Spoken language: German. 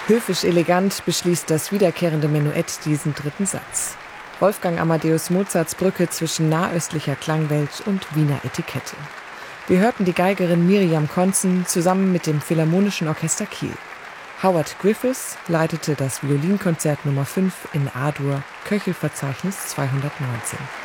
Höfisch elegant beschließt das wiederkehrende Menuett diesen dritten Satz. Wolfgang Amadeus Mozarts Brücke zwischen nahöstlicher Klangwelt und Wiener Etikette. Wir hörten die Geigerin Miriam Konzen zusammen mit dem Philharmonischen Orchester Kiel. Howard Griffiths leitete das Violinkonzert Nummer 5 in A-Dur, Köchelverzeichnis 219.